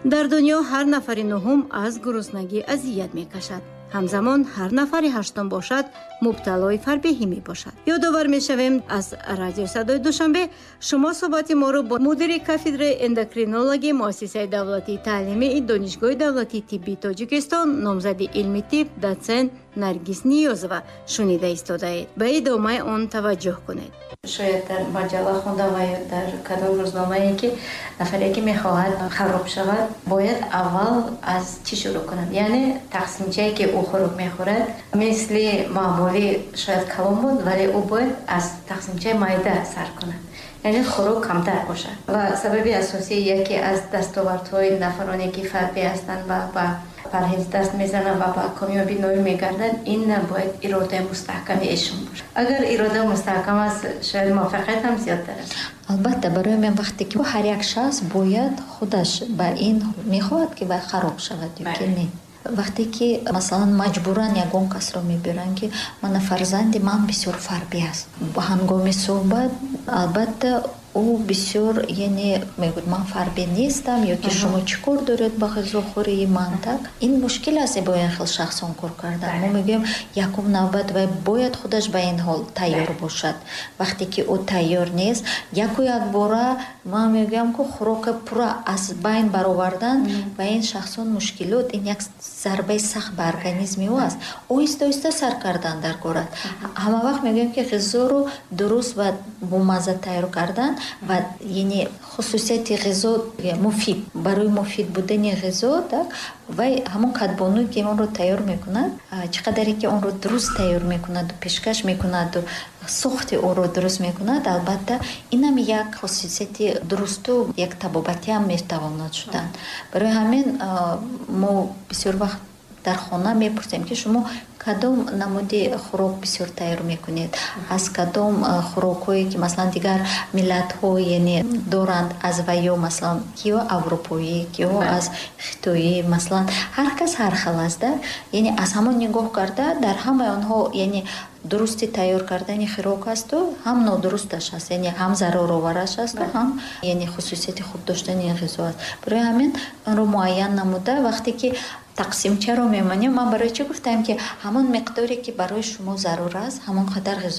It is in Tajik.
дар дунё ҳар нафари нуҳум аз гуруснагӣ азият мекашад. ҳамзамон ҳар нафари ҳаштум бошад мубталои фарбеҳӣ мебошад. ёдовар мешавем аз радио Садои Душанбе шумо суҳбати моро бо мудири кафедраи эндокринология муассисаи давлатии таълимии донишгоҳи давлатии тиббии Тоҷикистон номзади илми тиб доцент Наргиз Ниёзова шунида истодаед. ба идомаи он таваҷҷӯҳ кунед. шояд дар маҷалла хонда ва ё дар кадом рӯзномае ки нафаре ки мехоҳад хароб шавад бояд аввал аз чӣ шурӯъ кунад, яъне тақсимчае ки ӯ хӯрок мехӯрад мисли маъмулӣ шояд калон буд, вале ӯ бояд аз тақсимчаи майда сар кунад, яъне хӯрок камтар бошад. ва сабаби асосӣ яке аз дастовардҳои нафароне ки фарбеҳ ҳастанд ва ба парҳез даст мезананд ва ба комёбӣ ноил мегарданд, ин бояд иродаи мустаҳками эшон бошад. агар ирода мустаҳкам аст, шояд муваффақият ҳам зиёдтар аст. албатта барои мен вақте ки ҳар як шахс бояд худаш ба ин мехоҳад ки вай хароб шавад ё ки не. вақте ки масалан маҷбуран ягон касро мебиранд ки мана фарзанди ман бисёр фарбеҳ аст, ба ҳангоми суҳбат албатта ӯ бисёр яъне мегӯяд ман фарбеҳ нестам ё ки шумо чӣ кор доред ба ғизохӯрии ман. Так ин мушкил аст бо ин хел шахсон кор кардан. мо мегӯем якум навбат вай бояд худаш ба ин ҳол тайёр бошад. вақте ки ӯ тайёр нест, яку як бора ман мегӯям ки хӯрока пурра аз байн баровардан ба ин шахсон мушкилот, ин як зарбаи сахт ба организми ӯ аст. оҳиста оҳиста сар кардан даркорад. ҳама вақт мегӯем ки ғизоро дуруст ва бомазза тайёр кардан ва яъне хусусияти ғизо муфид, барои муфид будани ғизо, так вай ҳамон кадбонӯе ки онро тайёр мекунад, чӣ қадаре ки онро дуруст тайёр мекунаду пешкаш мекунаду сохти онро дуруст мекунад, албатта инам як хусусияти дурусту як табобатӣ ҳам метавонад шудан. барои ҳамин мо бисёр вақт дар хона мепурсем ки шумо кадом намуди хӯрок бисёр тайёр мекунед, аз кадом хӯрокҳое ки масалан дигар миллатҳо яъне доранд аз ваё, масалан киё аврупоӣ, киё аз хитоӣ, масалан ҳар кас ҳар хел аст. яъне аз ҳамон нигоҳ карда дар ҳамаи онҳо яъне дурусти тайёр кардани хӯрок асту ҳам нодурусташ аст, яъне ҳам зароровараш асту ҳам яъне хусусияти хуб доштани ғизо аст. барои ҳамин онро муайян намуда вақте ки тақсимчаро мемонем, ман барои чӣ гуфтам ки ҳамон миқдоре ки барои шумо зарур аст ҳамон қадар ғизо